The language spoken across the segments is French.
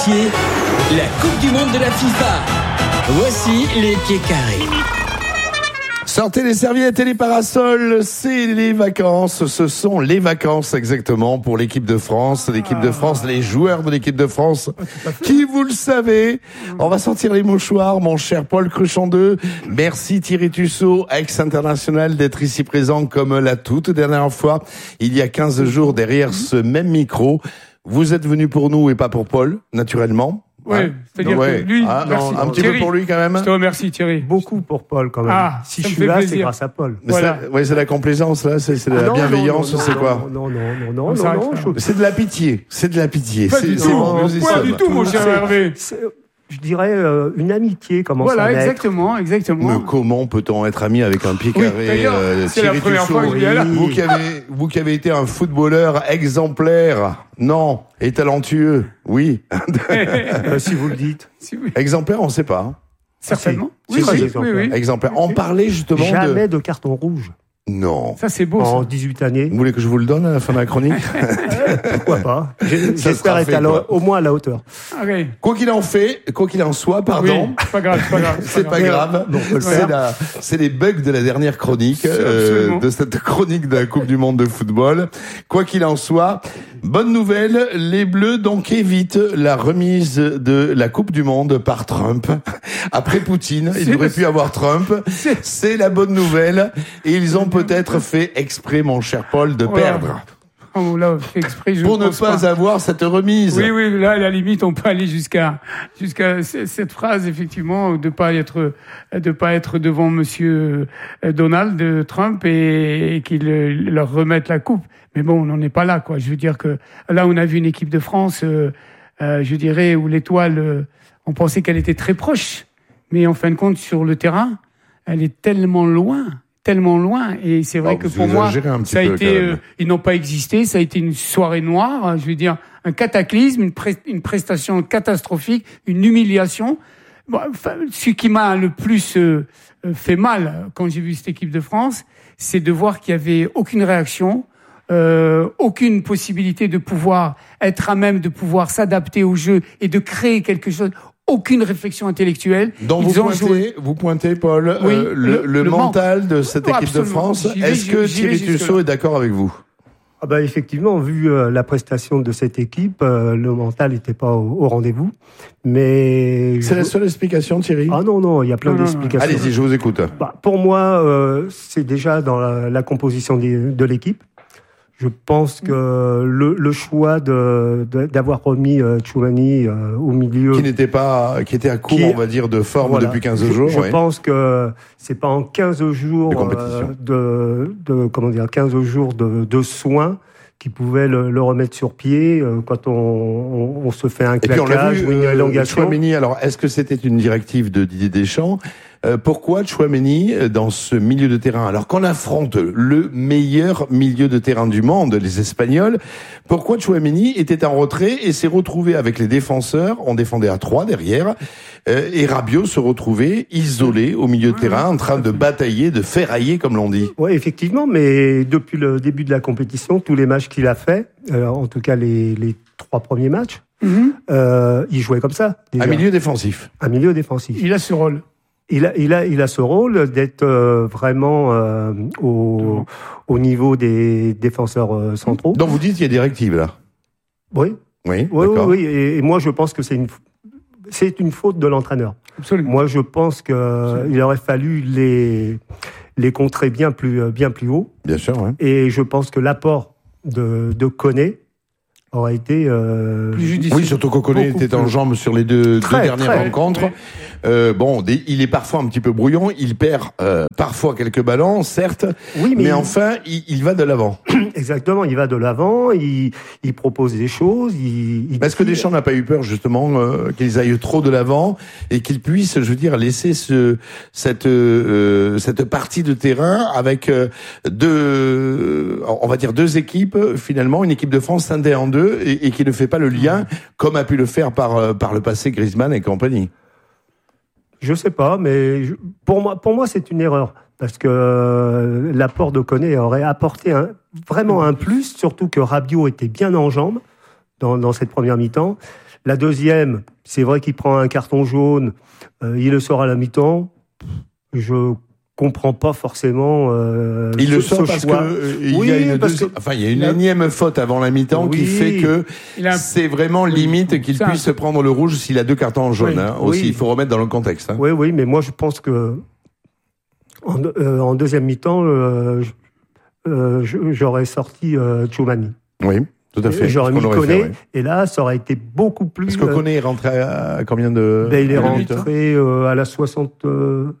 La Coupe du Monde de la FIFA. Voici les pieds carrés. Sortez les serviettes et les parasols, c'est les vacances, ce sont les vacances exactement pour l'équipe de France, les joueurs de l'équipe de France, qui vous le savez, on va sortir les mouchoirs, mon cher Paul Cruchon 2, merci Thierry Tussaud, ex-international d'être ici présent comme la toute dernière fois, il y a 15 jours derrière ce même micro, vous êtes venu pour nous et pas pour Paul, naturellement. Oui, c'est-à-dire que lui, merci. Un petit Thierry, peu pour lui quand même. Je te remercie Thierry. Beaucoup pour Paul quand même. Si je suis là, c'est grâce à Paul. Voilà. C'est la complaisance là, c'est de la bienveillance, c'est quoi? Non. C'est de la pitié, Pas du tout, mon cher Hervé. Je dirais une amitié, comment ça Voilà, exactement. Mais comment peut-on être ami avec un pied carré? C'est la première fois que je viens là. Vous qui avez été un footballeur exemplaire, non, et talentueux, oui. Si vous le dites. Exemplaire, on ne sait pas. Certainement. Oui. Exemplaire. On parlait justement jamais de carton rouge. Non. Ça, c'est beau, en ça. 18 années. Vous voulez que je vous le donne à la fin de la chronique? Pourquoi pas? J'espère être au moins à la hauteur. Okay. Quoi qu'il en soit, pardon. Oui, c'est pas grave. C'est pas grave. C'est les bugs de la dernière chronique, de cette chronique de la Coupe du Monde de football. Quoi qu'il en soit, bonne nouvelle, les Bleus donc évitent la remise de la Coupe du Monde par Trump. Après Poutine, il aurait pu avoir Trump. C'est la bonne nouvelle. Et ils ont peut-être fait exprès, mon cher Paul, de perdre. Oh là, fait exprès, pour ne pas avoir cette remise. Oui, là, à la limite, on peut aller jusqu'à cette phrase, effectivement, de pas être devant monsieur Donald Trump et qu'il leur remette la coupe. Mais bon, on n'en est pas là, quoi. Je veux dire que là, on a vu une équipe de France, je dirais, où l'étoile, on pensait qu'elle était très proche. Mais en fin de compte, sur le terrain, elle est tellement loin, et c'est vrai que pour moi, ça a été, ils n'ont pas existé, ça a été une soirée noire, je veux dire, un cataclysme, une prestation catastrophique, une humiliation. Bon, enfin, ce qui m'a le plus fait mal quand j'ai vu cette équipe de France, c'est de voir qu'il y avait aucune réaction, aucune possibilité de pouvoir être à même de pouvoir s'adapter au jeu et de créer quelque chose. Aucune réflexion intellectuelle. Donc vous pointez, Paul, le mental de cette équipe de France. Est-ce que Thierry Tussaud est d'accord avec vous? Effectivement, vu la prestation de cette équipe, le mental n'était pas au rendez-vous. Mais c'est la seule explication, Thierry? Ah non, il y a plein d'explications. Allez-y, je vous écoute. Pour moi, c'est déjà dans la composition de l'équipe. Je pense que le choix d'avoir remis Tchouameni au milieu, qui était à court, on va dire, de forme depuis 15 jours. Je pense que c'est pas en 15 jours de 15 jours de soins qui pouvaient le remettre sur pied quand on se fait un claquage ou une élongation. Tchouameni, alors est-ce que c'était une directive de Didier Deschamps? Pourquoi Tchouameni dans ce milieu de terrain, alors qu'on affronte le meilleur milieu de terrain du monde, les Espagnols, pourquoi Tchouameni était en retrait et s'est retrouvé avec les défenseurs, on défendait à 3 derrière, et Rabiot se retrouvait isolé au milieu de terrain, en train de batailler, de ferrailler comme l'on dit. Oui, effectivement, mais depuis le début de la compétition, tous les matchs qu'il a fait, en tout cas les 3 premiers matchs, il jouait comme ça. Déjà. Un milieu défensif. Il a ce rôle. Il a ce rôle d'être vraiment au niveau des défenseurs centraux. Donc vous dites qu'il y a des directives là. Oui, d'accord. Oui. Et moi je pense que c'est une faute de l'entraîneur. Absolument. Moi je pense que il aurait fallu les contrer bien plus haut. Bien sûr, ouais. Et je pense que l'apport de Koné aurait été plus judicieux. Oui, surtout Koné était en jambes sur les deux dernières rencontres. Il est parfois un petit peu brouillon, il perd parfois quelques ballons, certes, mais enfin, il va de l'avant. Exactement, il va de l'avant, il propose des choses. Est-ce que Deschamps n'a pas eu peur justement qu'ils aillent trop de l'avant et qu'ils puissent, je veux dire, laisser cette partie de terrain avec deux équipes finalement, une équipe de France scindée en deux et qui ne fait pas le lien comme a pu le faire par le passé Griezmann et compagnie. Je sais pas, mais pour moi, c'est une erreur. Parce que l'apport de Koné aurait apporté vraiment un plus, surtout que Rabiot était bien en jambes dans cette première mi-temps. La deuxième, c'est vrai qu'il prend un carton jaune, il le sort à la mi-temps. Je comprends pas forcément il le sort parce choix. que il y a une énième faute avant la mi-temps qui fait que c'est vraiment limite qu'il puisse prendre le rouge s'il a 2 cartons jaunes. Aussi, il faut remettre dans le contexte. Oui, mais moi je pense que en deuxième mi-temps, j'aurais sorti Tchouameni. Oui. Tout à fait. J'aurais mis Koné, et là, ça aurait été beaucoup plus... Parce que Koné est rentré à combien de... il est rentré à la 70e,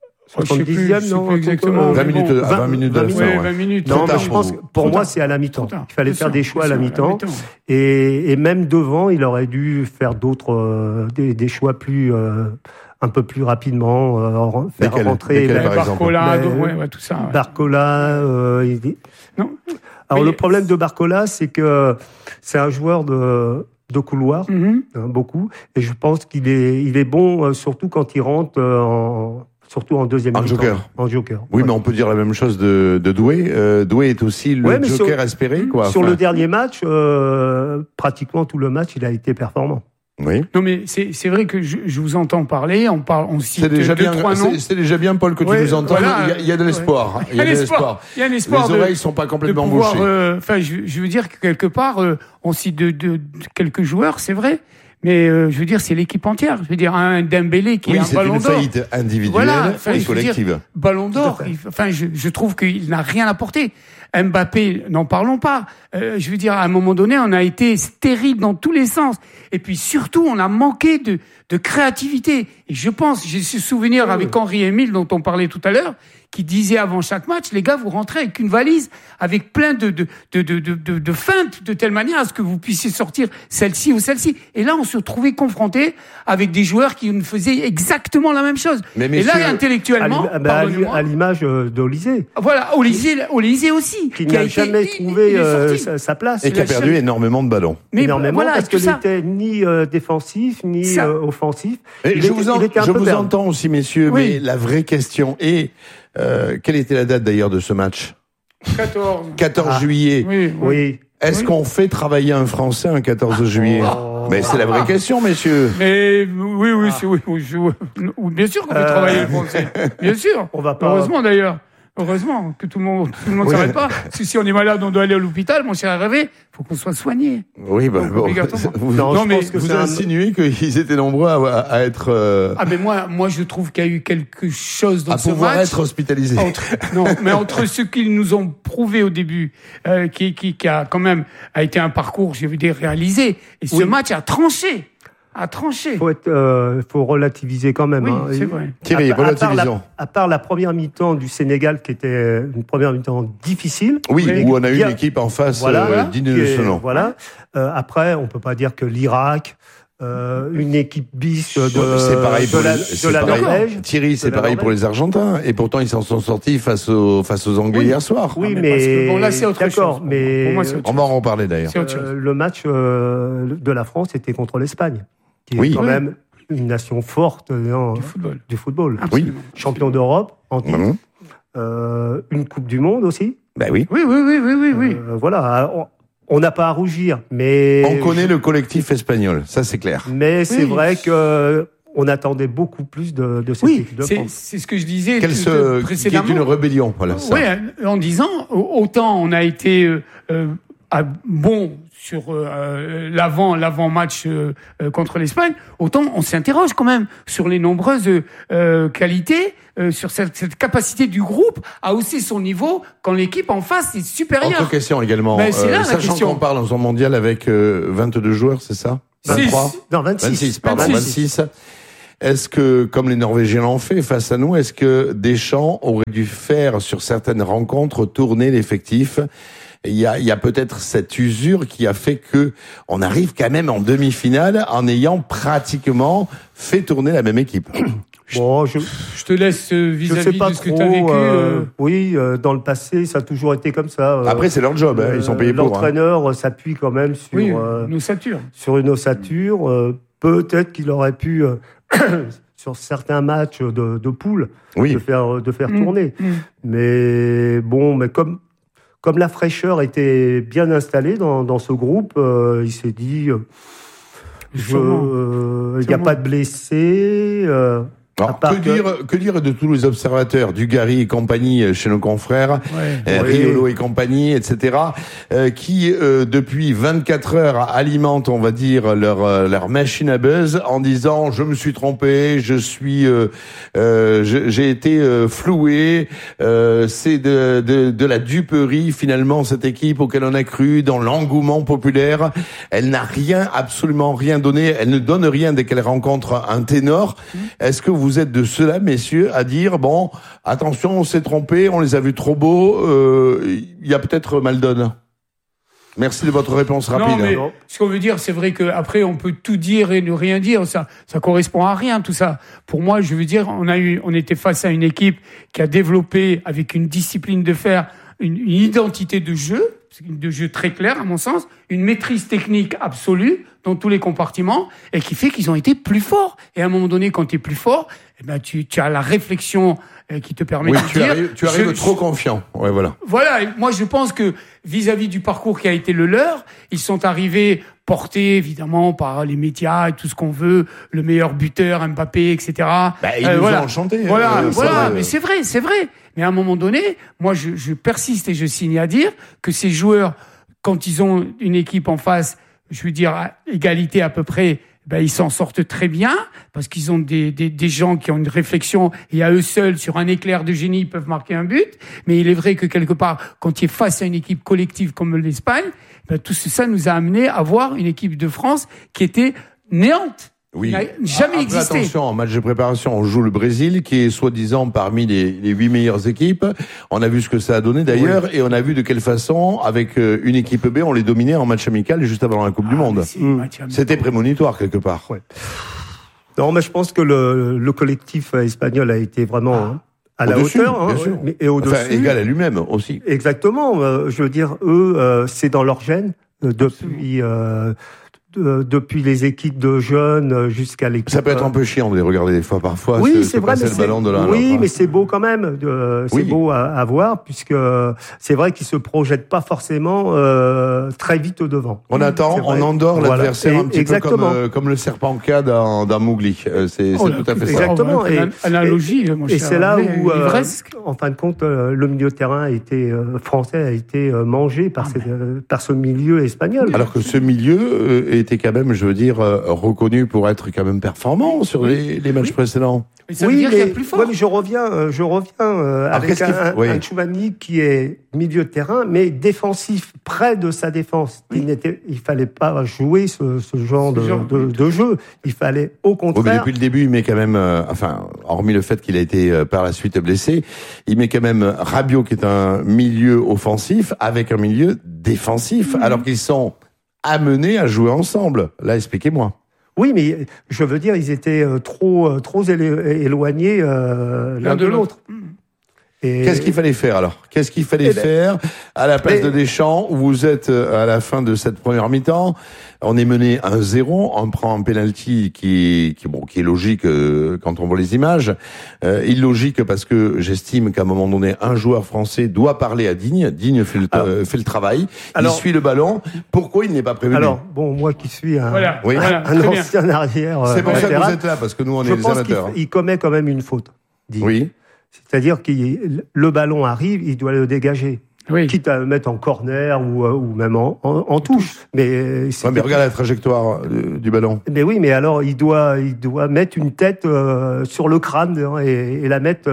non, exactement. 20 minutes de la fin. 20 minutes. Non, mais je pense que pour moi, c'est à la mi-temps. Il fallait faire des choix à la mi-temps. Et même devant, il aurait dû faire d'autres, des choix plus... un peu plus rapidement, faire rentrer Barcola, tout ça. Barcola, non. Alors le problème de Barcola, c'est que c'est un joueur de couloir, beaucoup, et je pense qu'il est bon, surtout quand il rentre surtout en deuxième mi-temps. En joker. Oui, mais on peut dire la même chose de Doué. Doué est aussi le joker espéré, quoi. Sur le dernier match, pratiquement tout le match, il a été performant. Oui. Non, mais c'est vrai que je vous entends parler, on cite c'est déjà 2-3 noms. C'est déjà bien, Paul, que tu nous entends. Voilà, il y a de l'espoir. Il y a de l'espoir. Il y a un espoir. Les oreilles sont pas complètement bouchées. Je veux dire que quelque part, on cite de quelques joueurs, c'est vrai. Mais je veux dire, c'est l'équipe entière. Je veux dire, un Dembélé qui est un ballon d'or. C'est une faillite individuelle et collective. Ballon d'or. Je trouve qu'il n'a rien apporté. Mbappé, n'en parlons pas. Je veux dire, à un moment donné, on a été stérile dans tous les sens. Et puis surtout, on a manqué de créativité. Et je pense, j'ai ce souvenir avec Henri Émile dont on parlait tout à l'heure, qui disait avant chaque match, les gars, vous rentrez avec une valise avec plein de feintes de telle manière à ce que vous puissiez sortir celle-ci ou celle-ci. Et là, on se trouvait confronté avec des joueurs qui nous faisaient exactement la même chose. Mais et là, intellectuellement, à l'image d'Olysée. Voilà, Olysée aussi. Qui n'a jamais trouvé sa place. Et qui a perdu énormément de ballons. Mais énormément, voilà, parce qu'il n'était ni défensif, ni offensif. Je vous entends aussi, messieurs, mais la vraie question est... quelle était la date d'ailleurs de ce match ? 14 juillet. Oui. Est-ce qu'on fait travailler un Français un 14 juillet ? Mais c'est la vraie question, messieurs. Mais oui, bien sûr qu'on fait travailler le Français. Bien sûr. On va pas... Heureusement d'ailleurs. Heureusement que tout le monde s'arrête pas. Parce que si on est malade, on doit aller à l'hôpital. Mon cher Hervé, faut qu'on soit soigné. Oui, vous insinuez qu'ils étaient nombreux à être. Ah, mais moi, je trouve qu'il y a eu quelque chose dans ce match. À pouvoir être hospitalisé. Entre ce qu'ils nous ont prouvé au début, qui a quand même été un parcours, je veux dire, réalisé, et ce match a tranché. Faut relativiser quand même. Oui, c'est vrai. Thierry, relativisons. À part la première mi-temps du Sénégal, qui était une première mi-temps difficile. Oui, où on a eu une équipe en face digne de ce nom. Voilà. Après, on peut pas dire que l'Irak, une équipe bis de la Norvège. Thierry, c'est pareil pour les Argentins. Et pourtant, ils s'en sont sortis face aux Anglais hier soir. Oui, mais bon, là, c'est autre chose. Mais pour moi, c'est autre on va en reparler d'ailleurs. Le match de la France était contre l'Espagne, qui est quand même une nation forte du football. Oui. Champion d'Europe, en titre. Une Coupe du Monde aussi. Ben oui. Oui. Voilà. On n'a pas à rougir, mais... On connaît le collectif espagnol, ça c'est clair. Mais c'est vrai que on attendait beaucoup plus de cette équipe de France. C'est ce que je disais précédemment. Qui est une rébellion, voilà. Oui, en disant, autant on a été bon sur l'avant-match contre l'Espagne, autant on s'interroge quand même sur les nombreuses qualités, sur cette capacité du groupe à hausser son niveau quand l'équipe en face est supérieure. Autre question également. C'est là la sachant question. qu'on parle en zone mondiale avec 22 joueurs, c'est ça ? 23 Non, 26. 26. Est-ce que, comme les Norvégiens l'ont fait face à nous, est-ce que Deschamps aurait dû faire sur certaines rencontres tourner l'effectif ? Il y a peut-être cette usure qui a fait que on arrive quand même en demi-finale en ayant pratiquement fait tourner la même équipe. Bon, je te laisse vis-à-vis de ce que tu as vécu. Oui, dans le passé, ça a toujours été comme ça. Après, c'est leur job, ils sont payés pour. L'entraîneur s'appuie quand même sur une ossature. Sur une ossature. Peut-être qu'il aurait pu, sur certains matchs de poule, de faire tourner. Mais bon, comme la fraîcheur était bien installée dans ce groupe, il s'est dit Il n'y a pas de blessés. Alors, que dire de tous les observateurs, Dugarry et compagnie chez nos confrères, Riolo et compagnie, etc., qui depuis 24 heures alimentent, on va dire, leur machine à buzz en disant je me suis trompé, j'ai été floué, c'est de la duperie finalement cette équipe auquel on a cru dans l'engouement populaire. Elle n'a absolument rien donné, elle ne donne rien dès qu'elle rencontre un ténor. Est-ce que vous êtes de ceux-là, messieurs, à dire bon, attention, on s'est trompé, on les a vus trop beaux, il y a peut-être mal donne. Merci de votre réponse rapide. Non, mais ce qu'on veut dire, c'est vrai qu'après, on peut tout dire et ne rien dire. Ça correspond à rien, tout ça. Pour moi, je veux dire, on était face à une équipe qui a développé, avec une discipline de fer, une identité de jeu très claire, à mon sens, une maîtrise technique absolue dans tous les compartiments, et qui fait qu'ils ont été plus forts. Et à un moment donné, quand tu es plus fort, eh ben, tu as la réflexion qui te permet de dire... Tu arrives trop confiant. Ouais, voilà. Voilà. Et moi, je pense que vis-à-vis du parcours qui a été le leur, ils sont arrivés portés, évidemment, par les médias et tout ce qu'on veut, le meilleur buteur, Mbappé, etc. Ils nous ont enchantés. Mais c'est vrai. Mais à un moment donné, moi, je persiste et je signe à dire que ces joueurs, quand ils ont une équipe en face, je veux dire, à égalité à peu près, ils s'en sortent très bien, parce qu'ils ont des gens qui ont une réflexion, et à eux seuls, sur un éclair de génie, ils peuvent marquer un but. Mais il est vrai que quelque part, quand tu es face à une équipe collective comme l'Espagne, tout ça nous a amené à voir une équipe de France qui était néante. Oui. N'a jamais existé. Attention, en match de préparation, on joue le Brésil, qui est soi-disant parmi les 8 meilleures équipes. On a vu ce que ça a donné d'ailleurs, et on a vu de quelle façon, avec une équipe B, on les dominait en match amical juste avant la Coupe du Monde. C'était prémonitoire quelque part. Ouais. Non, mais je pense que le collectif espagnol a été vraiment à la hauteur, et au-dessus. Enfin, égal à lui-même aussi. Exactement. Je veux dire, eux, c'est dans leur gène depuis les équipes de jeunes jusqu'à l'équipe. Ça peut être un peu chiant de les regarder des fois, parfois. Oui, c'est vrai, mais le ballon de l'un mais c'est beau quand même. C'est beau à voir, puisque c'est vrai qu'ils se projettent pas forcément très vite au devant. On attend, on endort l'adversaire un petit peu comme le serpent K dans Mowgli. C'est tout à fait ça. Exactement. Analogie, mon cher. Et c'est là où, en fin de compte, le milieu de terrain français a été mangé par ce milieu espagnol. Alors que ce milieu était quand même, je veux dire, reconnu pour être quand même performant sur les matchs précédents. Mais ça veut dire qu'il y a plus fort. Mais je reviens avec un Tchouameni qui est milieu de terrain, mais défensif, près de sa défense. Il fallait pas jouer ce genre de jeu. Il fallait au contraire. Mais depuis le début, il met quand même, hormis le fait qu'il a été par la suite blessé, il met quand même Rabiot qui est un milieu offensif avec un milieu défensif, alors qu'ils sont amenés à jouer ensemble. Là, expliquez-moi. Oui, mais je veux dire, ils étaient trop éloignés l'un de l'autre. Et... Qu'est-ce qu'il fallait faire alors ? Qu'est-ce qu'il fallait faire à la place de Deschamps, où vous êtes à la fin de cette première mi-temps ? On est mené 1-0, on prend un penalty qui est logique quand on voit les images. Illogique parce que j'estime qu'à un moment donné, un joueur français doit parler à Digne. Digne fait le travail. Il suit le ballon. Pourquoi il n'est pas prévenu ? Alors, moi qui suis un ancien arrière. C'est pour ça que vous êtes là, parce que nous on est des amateurs. Il commet quand même une faute. Digne. Oui. C'est-à-dire que le ballon arrive, il doit le dégager. Oui. Quitte à le mettre en corner ou même en touche. Mais regarde la trajectoire du ballon. Mais oui, mais alors il doit mettre une tête sur le crâne et la mettre.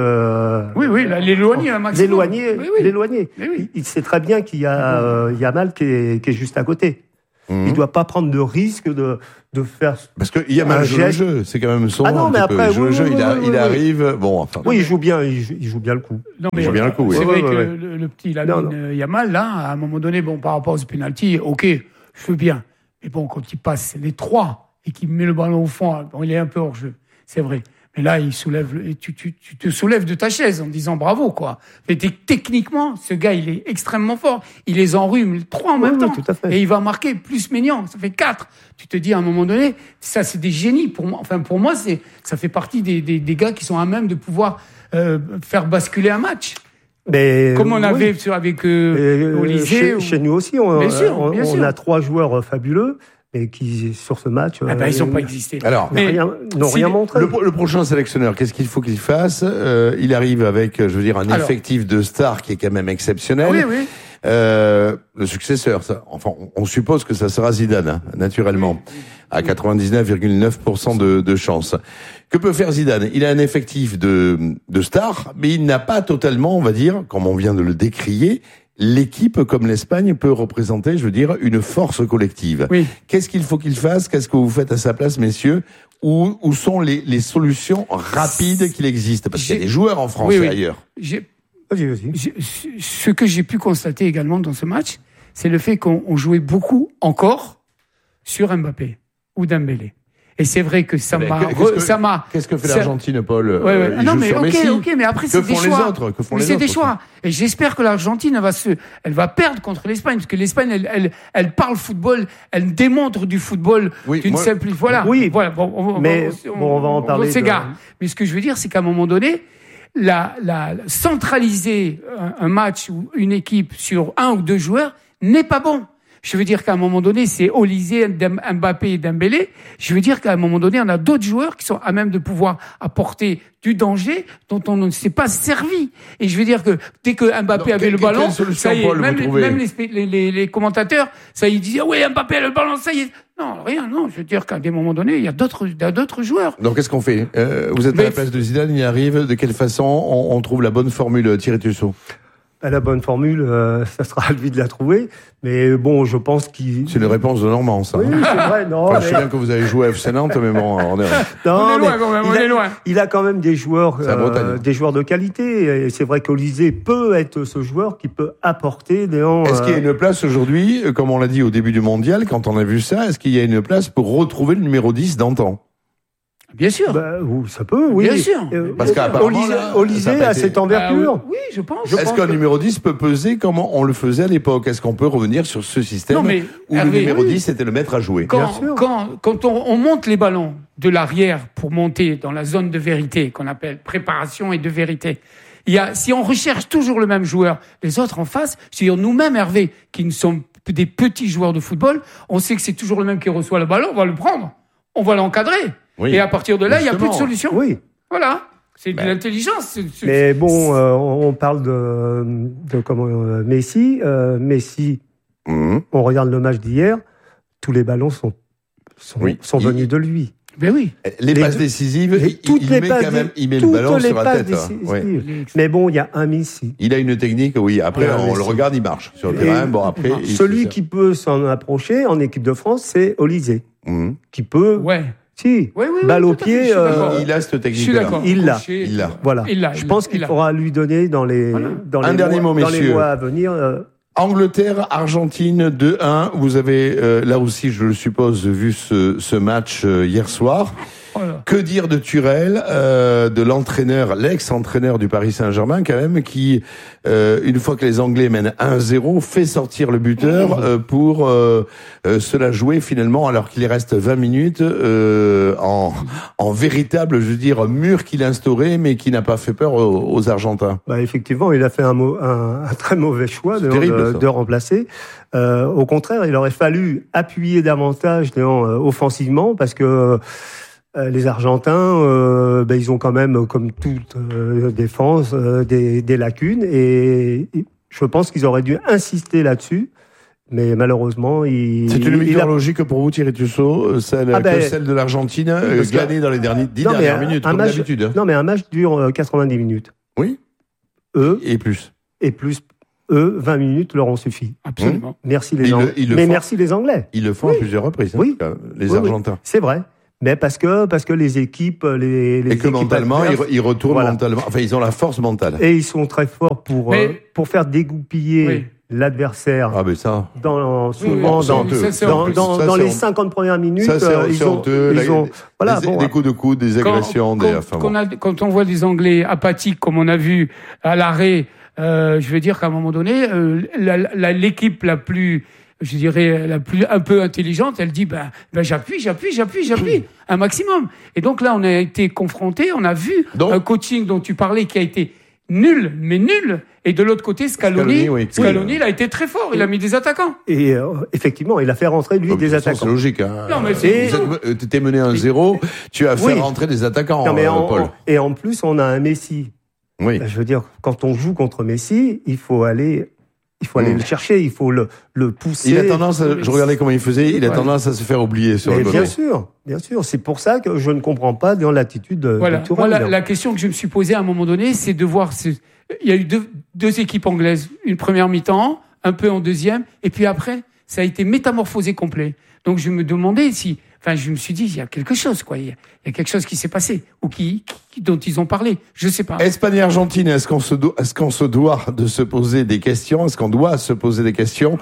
L'éloigner un maximum. L'éloigner. Il sait très bien qu'il y a Yamal qui est juste à côté. Il doit pas prendre de risque de faire. Parce que Yamal joue le jeu, c'est quand même son. Ah non, mais après, il joue le jeu, il arrive. Bon, enfin. Oui, il joue bien le coup. Non, mais il joue bien le coup. C'est vrai que le petit Yamal là, à un moment donné, par rapport au penalty, ok, je veux bien. Mais bon, quand il passe les trois et qu'il met le ballon au fond, il est un peu hors jeu, c'est vrai. Mais là, tu te soulèves de ta chaise en disant bravo, quoi. Mais techniquement, ce gars, il est extrêmement fort. Il les enrhume, 3 en même temps. Tout à fait. Et il va marquer plus Maignan. Ça fait 4. Tu te dis, à un moment donné, ça, c'est des génies. Pour moi, ça fait partie des gars qui sont à même de pouvoir, faire basculer un match. Mais, comme on avait avec, au lycée. Chez nous aussi, on a 3 joueurs fabuleux. mais qui sur ce match ils n'ont pas existé. Alors, n'ont rien montré. Le prochain sélectionneur, qu'est-ce qu'il faut qu'il fasse? Il arrive avec, un effectif de stars qui est quand même exceptionnel. Oui. Le successeur, ça. Enfin, on suppose que ça sera Zidane, naturellement, à 99,9% de chance. Que peut faire Zidane? Il a un effectif de stars, mais il n'a pas totalement, on va dire, comme on vient de le décrier, l'équipe comme l'Espagne peut représenter, une force collective. Oui. Qu'est-ce qu'il faut qu'il fasse? Qu'est-ce que vous faites à sa place, messieurs? Où sont les solutions rapides qu'il existe? Parce qu'il y a des joueurs en France et ailleurs. Vas-y. Ce que j'ai pu constater également dans ce match, c'est le fait qu'on jouait beaucoup encore sur Mbappé ou Dembélé. Et c'est vrai que ça m'a. Qu'est-ce que fait l'Argentine, Paul? Non, mais ok, mais après c'est des choix. Que font les autres? C'est des choix. Et j'espère que l'Argentine elle va perdre contre l'Espagne, parce que l'Espagne, elle parle football, elle démontre du football d'une simple. Voilà. Oui. Voilà. Bon, on va en parler. On s'égare. Mais ce que je veux dire, c'est qu'à un moment donné, centraliser un match ou une équipe sur un ou deux joueurs n'est pas bon. Je veux dire qu'à un moment donné, c'est Olysée, Mbappé et Dembélé. Je veux dire qu'à un moment donné, on a d'autres joueurs qui sont à même de pouvoir apporter du danger dont on ne s'est pas servi. Et je veux dire que dès que Mbappé avait le ballon, ça y est, même les commentateurs, ça y disaient, oui, Mbappé a le ballon, ça y est. Non, rien, non. Je veux dire qu'à des moments donnés, il y a d'autres joueurs. Donc, qu'est-ce qu'on fait? Vous êtes à la place de Zidane, il arrive. De quelle façon on trouve la bonne formule, Thierry Tussaud? La bonne formule, ça sera à lui de la trouver. Mais bon, je pense qu'il... C'est une réponse de Normand, ça. Oui, c'est vrai. Non, je sais bien que vous avez joué à FC Nantes, mais bon, on est loin quand même, on est loin. Il a quand même des joueurs de qualité. Et c'est vrai qu'Olysée peut être ce joueur qui peut apporter Est-ce qu'il y a une place aujourd'hui, comme on l'a dit au début du mondial, quand on a vu ça, est-ce qu'il y a une place pour retrouver le numéro 10 d'antan? Bien sûr. Ça peut, oui. Bien sûr. Parce qu'apparemment, Olysée a cette envergure. Oui, je pense. Est-ce qu'un numéro 10 peut peser comme on le faisait à l'époque? Est-ce qu'on peut revenir sur ce système où le numéro 10 était le maître à jouer? Quand on monte les ballons de l'arrière pour monter dans la zone de vérité, qu'on appelle préparation et de vérité, si on recherche toujours le même joueur, les autres en face, c'est-à-dire nous-mêmes, Hervé, qui ne sommes des petits joueurs de football, on sait que c'est toujours le même qui reçoit le ballon, on va le prendre, on va l'encadrer. Oui, et à partir de là, il n'y a plus de solution. Oui. Voilà. C'est de l'intelligence. Mais bon, on parle de Messi. Messi, on regarde le match d'hier, tous les ballons sont venus de lui. Ben oui. Les passes décisives, il met le ballon sur la tête. Mais bon, il y a un Messi. Il a une technique, oui. Après, on le regarde, il marche sur le terrain. Bon, après, celui qui peut s'en approcher en équipe de France, c'est Olysée. Qui peut... Ouais. Si, balle au pied, il a cette technique-là. Il l'a. Voilà. Je pense qu'il faudra lui donner dans les mois à venir. Angleterre, Argentine 2-1. Vous avez là aussi, je le suppose, vu ce match hier soir. Voilà. Que dire de Thuram, de l'entraîneur, l'ex-entraîneur du Paris Saint-Germain quand même, qui une fois que les Anglais mènent 1-0, fait sortir le buteur pour se la jouer finalement alors qu'il reste 20 minutes en véritable, mur qu'il a instauré mais qui n'a pas fait peur aux Argentins. Effectivement, il a fait un très mauvais choix de remplacer. Au contraire, il aurait fallu appuyer davantage offensivement parce que les Argentins, ils ont quand même, comme toute défense, des lacunes et je pense qu'ils auraient dû insister là-dessus. Mais malheureusement, c'est une victoire logique pour vous, Thierry Tussaud, celle de l'Argentine, gagnée dans les 10 dernières minutes, comme d'habitude. Non, mais un match dure 90 minutes. Oui. Et plus. 20 minutes leur ont suffi. Absolument. Merci les Anglais. Merci les Anglais. Ils le font à plusieurs reprises, les Argentins. Oui. C'est vrai. Mais parce que les équipes, et que mentalement, ils retournent mentalement. Enfin, ils ont la force mentale. Et ils sont très forts pour faire dégoupiller l'adversaire. Ah, mais ça. Dans les 50 premières minutes, ils ont des coups de coude, des agressions, quand on voit des Anglais apathiques, comme on a vu à l'arrêt, je veux dire qu'à un moment donné, l'équipe la plus un peu intelligente, elle dit j'appuie un maximum. Et donc là, on a été confronté, on a vu un coaching dont tu parlais qui a été nul, mais nul. Et de l'autre côté, Scaloni, il a été très fort. Il a mis des attaquants. Et effectivement, il a fait rentrer lui des attaquants. C'est logique. Hein. Non, mais t'étais mené 1-0, tu as fait rentrer des attaquants. Non, mais Paul. Et en plus, on a un Messi. Oui. Je veux dire, quand on joue contre Messi, il faut aller le chercher, il faut le pousser. Il a tendance, je regardais comment il faisait, il a tendance à se faire oublier sur le côté. Bien sûr. C'est pour ça que je ne comprends pas dans l'attitude de Tourelle. Moi, la question que je me suis posée à un moment donné, c'est de voir. Il y a eu deux équipes anglaises, une première mi-temps, un peu en deuxième, et puis après, ça a été métamorphosé complet. Donc je me demandais je me suis dit, il y a quelque chose, quoi. Il y a quelque chose qui s'est passé, ou dont ils ont parlé. Je sais pas. Espagne-Argentine, est-ce qu'on se doit de se poser des questions? Est-ce qu'on doit se poser des questions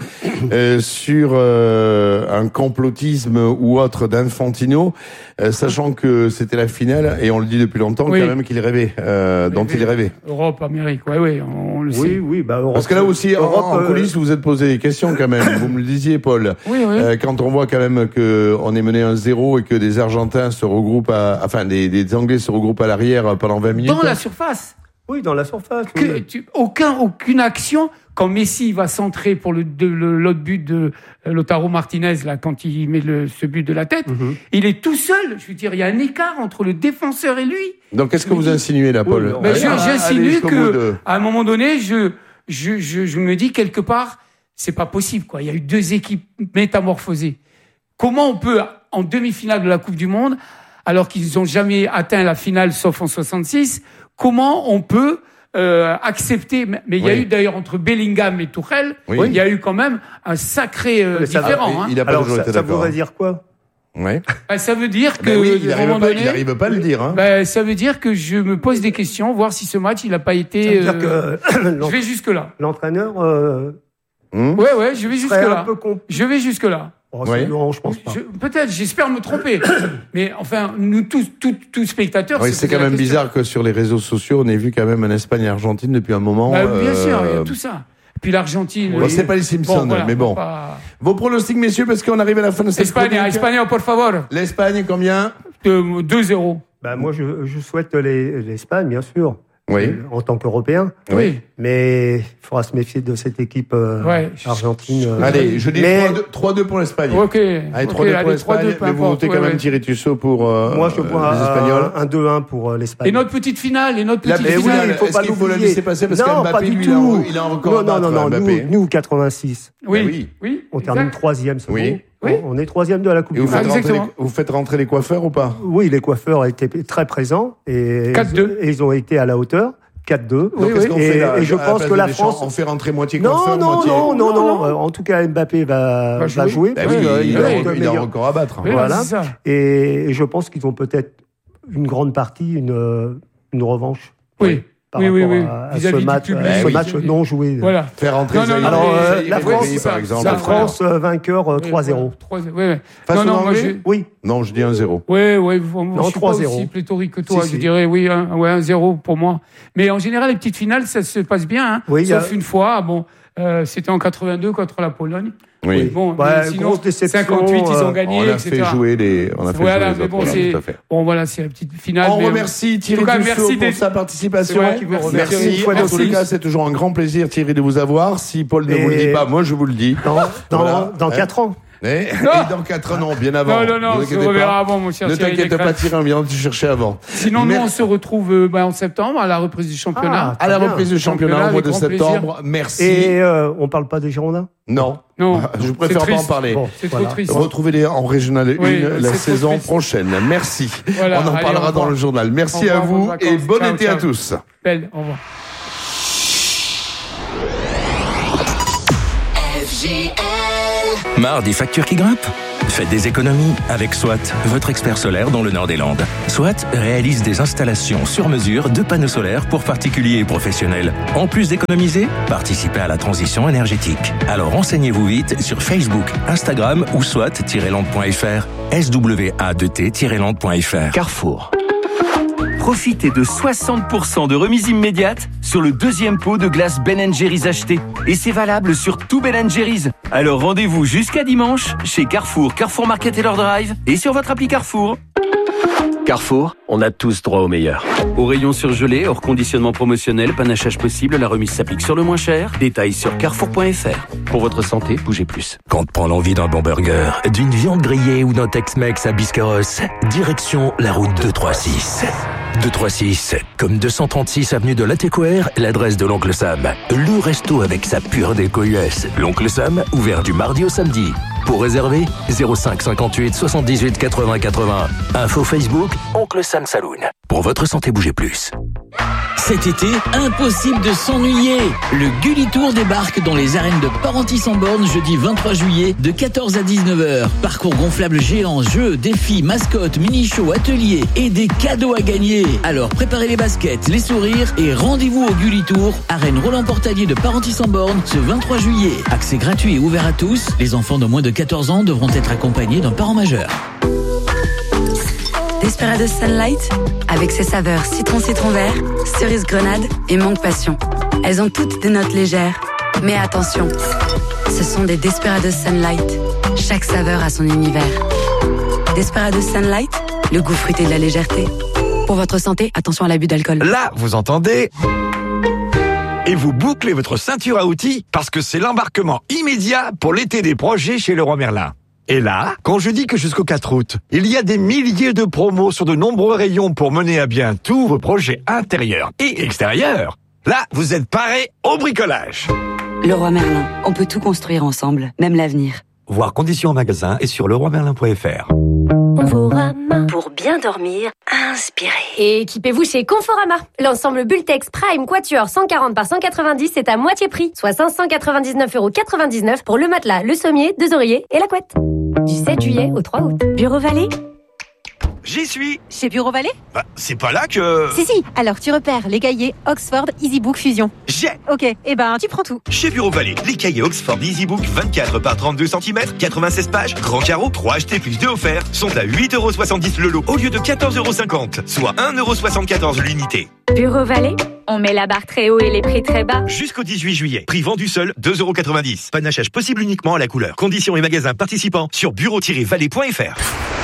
sur un complotisme ou autre d'Infantino, sachant que c'était la finale et on le dit depuis longtemps quand même qu'il rêvait, dont il rêvait. Europe, Amérique, on le sait. Oui, Europe. Parce que là aussi, en coulisses, vous vous êtes posé des questions quand même. Vous me le disiez, Paul. Oui. Quand on voit quand même que on est mené 1-0 et que des Argentins se regroupent des Anglais se regroupent à l'arrière pendant 20 minutes. Dans la surface. Oui, dans la surface. Aucune action. Quand Messi va centrer pour l'autre but de Lautaro Martinez, là, quand il met ce but de la tête, il est tout seul. Je veux dire, il y a un écart entre le défenseur et lui. Donc, qu'est-ce que vous insinuez là, Paul? J'insinue à un moment donné, je me dis quelque part, c'est pas possible, quoi. Il y a eu deux équipes métamorphosées. Comment on peut, en demi-finale de la Coupe du Monde, alors qu'ils n'ont jamais atteint la finale sauf en 66, comment on peut accepter, mais il y a eu d'ailleurs entre Bellingham et Tuchel, il y a eu quand même un sacré différent. Il a pas toujours été d'accord. Ça voudrait dire quoi? Ça veut dire que il n'arrive pas à le dire. Ça veut dire que je me pose des questions, voir si ce match il n'a pas été. Je vais jusque là. L'entraîneur. Je vais jusque là. Je vais jusque là. Non, je pense pas. Peut-être, j'espère me tromper. Mais enfin, nous tous spectateurs. Oui, c'est quand même bizarre que sur les réseaux sociaux, on ait vu quand même un Espagne-Argentine depuis un moment. Bien sûr, il y a tout ça. Puis l'Argentine. C'est pas les Simpsons, mais bon. Vos pronostics, messieurs, parce qu'on arrive à la fin de cette chronique. Espagne, por favor. L'Espagne, combien? 2-0. Moi, je souhaite l'Espagne, bien sûr. Oui. En tant qu'Européen. Oui. Mais il faudra se méfier de cette équipe argentine. Allez, je dis 3-2 pour l'Espagne. Ok. Allez, 3-2 pour l'Espagne. Mais vous votez quand même Thierry Tussaud pour moi, je vois les Espagnols. Un 2-1 pour l'Espagne. Et notre petite finale. Il faut pas faut la laisser passer parce qu'Mbappé, lui, il a encore Non. Nous, 86. Oui. On termine 3e, c'est bon. Oui. On est 3e de la Coupe du Monde. Vous faites rentrer les coiffeurs ou pas? Oui, les coiffeurs étaient très présents et 4-2. Et ils ont été à la hauteur. 4-2. Donc, qu'est-ce qu'on fait là? Et je pense que la France. On fait rentrer moitié coiffeur, moitié. Non. En tout cas, Mbappé va jouer. Il a encore à battre. Voilà. Et je pense qu'ils ont peut-être une grande partie, une revanche. Oui. Par rapport à ce match non joué. Voilà. Faire rentrer la France vainqueur 3-0. Oui. Non, je dis 1-0. Oui. Je suis pas aussi pléthorique que toi. Je dirais 1-0 pour moi. Mais en général, les petites finales, ça se passe bien. Sauf une fois. C'était en 82 contre la Pologne. Oui. Bon, sinon, 58, ils ont gagné, on a fait jouer les autres. Tout à fait. Bon, voilà, c'est la petite finale. On remercie Thierry Tussaud pour sa participation. Merci. En tous les cas, c'est toujours un grand plaisir, Thierry, de vous avoir. Si Paul ne vous le dit pas, moi, je vous le dis. Dans 4 ans. Et dans 4 ans, non, bien avant. Non, on se reverra avant, mon cher. Ne t'inquiète pas, Thierry, on vient te chercher avant. Sinon, nous, on se retrouve en septembre à la reprise du championnat. À la reprise du championnat au mois de septembre. Merci. Et on parle pas des Girondins? Non. Je préfère pas en parler. C'est trop triste. Retrouvez-les en Régional 1 la saison prochaine. Merci. On en parlera dans le journal. Merci à vous et bon été à tous. Belle, au revoir. Marre des factures qui grimpent? Faites des économies avec SWAT, votre expert solaire dans le nord des Landes. SWAT réalise des installations sur mesure de panneaux solaires pour particuliers et professionnels. En plus d'économiser, participez à la transition énergétique. Alors renseignez-vous vite sur Facebook, Instagram ou swat-land.fr. SWAT-land.fr. Carrefour. Profitez de 60% de remise immédiate sur le deuxième pot de glace Ben & Jerry's acheté. Et c'est valable sur tout Ben & Jerry's. Alors rendez-vous jusqu'à dimanche chez Carrefour, Carrefour Market et leur Drive et sur votre appli Carrefour. Carrefour, on a tous droit au meilleur. Au rayon surgelé, hors conditionnement promotionnel, panachage possible, la remise s'applique sur le moins cher. Détails sur carrefour.fr. Pour votre santé, bougez plus. Quand prend l'envie d'un bon burger, d'une viande grillée ou d'un Tex-Mex à Biscarrosse, direction la route 236. 236, comme 236 avenue de l'Atécoère, l'adresse de l'Oncle Sam. Le resto avec sa pure déco US. L'Oncle Sam, ouvert du mardi au samedi. Pour réserver, 05 58 78 80 80. Info Facebook, Oncle Sam Saloon. Pour votre santé, bougez plus. Cet été, impossible de s'ennuyer. Le Gulli Tour débarque dans les arènes de Parentis-en-Born jeudi 23 juillet de 14 à 19h. Parcours gonflable géant, jeux, défis, mascottes, mini-shows, ateliers et des cadeaux à gagner. Alors préparez les baskets, les sourires et rendez-vous au Gulli Tour, arène Roland-Portalier de Parentis-en-Born ce 23 juillet. Accès gratuit et ouvert à tous. Les enfants de moins de 14 ans devront être accompagnés d'un parent majeur. Desperados Sunlight, avec ses saveurs citron vert, cerise grenade et mangue passion. Elles ont toutes des notes légères. Mais attention, ce sont des Desperados Sunlight. Chaque saveur a son univers. Desperados Sunlight, le goût fruité de la légèreté. Pour votre santé, attention à l'abus d'alcool. Là, vous entendez ? Et vous bouclez votre ceinture à outils parce que c'est l'embarquement immédiat pour l'été des projets chez Leroy Merlin. Et là, quand je dis que jusqu'au 4 août, il y a des milliers de promos sur de nombreux rayons pour mener à bien tous vos projets intérieurs et extérieurs, là, vous êtes parés au bricolage. Leroy Merlin, on peut tout construire ensemble, même l'avenir. Voir conditions en magasin et sur leroymerlin.fr. Conforama. Pour bien dormir, inspirez. Et équipez-vous chez Conforama. L'ensemble Bultex Prime Quatuor 140 par 190 est à moitié prix, soit 599,99€ pour le matelas, le sommier, 2 oreillers et la couette. Du 7 juillet au 3 août. Bureau Vallée. J'y suis. Chez Bureau Vallée ? Bah, c'est pas là que... Si, alors tu repères les cahiers Oxford EasyBook Fusion. J'ai. Ok, tu prends tout. Chez Bureau Vallée, les cahiers Oxford EasyBook 24 par 32 cm, 96 pages, grand carreau, 3 achetés plus 2 offerts, sont à 8,70€ le lot au lieu de 14,50€, soit 1,74€ l'unité. Bureau Vallée, on met la barre très haut et les prix très bas. Jusqu'au 18 juillet, prix vendu seul, 2,90€. Panachage possible uniquement à la couleur. Conditions et magasins participants sur bureau-vallée.fr.